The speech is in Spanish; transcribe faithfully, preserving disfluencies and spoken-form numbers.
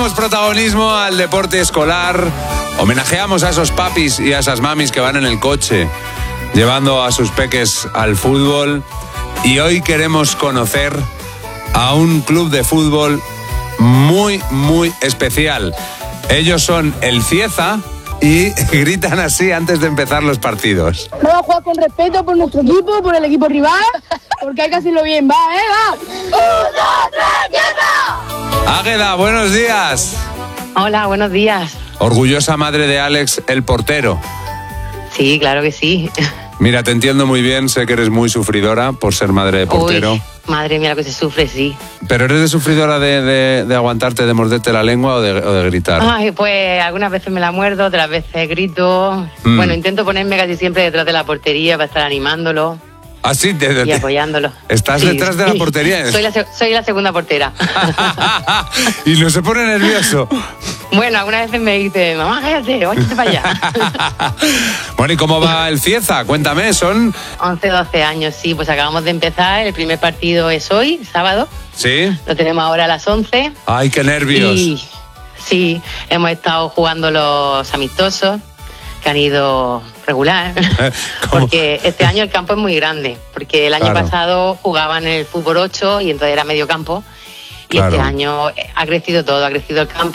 Damos protagonismo al deporte escolar. Homenajeamos a esos papis y a esas mamis que van en el coche llevando a sus peques al fútbol. Y hoy queremos conocer a un club de fútbol muy, muy especial. Ellos son el Cieza y gritan así antes de empezar los partidos. Vamos a jugar con respeto por nuestro equipo, por el equipo rival, porque hay que hacerlo bien. Va, ¿eh? Va. ¡Un, dos, tres, ¡quieta! Águeda, buenos días. Hola, buenos días. Orgullosa madre de Alex, el portero. Sí, claro que sí. Mira, te entiendo muy bien, sé que eres muy sufridora por ser madre de portero. Uy, madre mía, lo que se sufre, sí. ¿Pero eres de sufridora de, de, de aguantarte, de morderte la lengua o de, o de gritar? Ay, pues algunas veces me la muerdo, otras veces grito. Mm. Bueno, intento ponerme casi siempre detrás de la portería para estar animándolo. ¿Ah, sí? De, de, y apoyándolo. ¿Estás sí, detrás de sí. la portería? Soy la, soy la segunda portera. ¿Y no se pone nervioso? Bueno, algunas veces me dice, mamá, cállate, váyate para allá. Bueno, ¿y cómo va el Cieza? Cuéntame, son... once, doce años, sí, pues acabamos de empezar. El primer partido es hoy, sábado. ¿Sí? Lo tenemos ahora a las once. ¡Ay, qué nervios! Y, sí, hemos estado jugando los amistosos, que han ido regular, porque este año el campo es muy grande, porque el año claro. pasado jugaban en el fútbol ocho y entonces era medio campo, y claro. este año ha crecido todo, ha crecido el campo.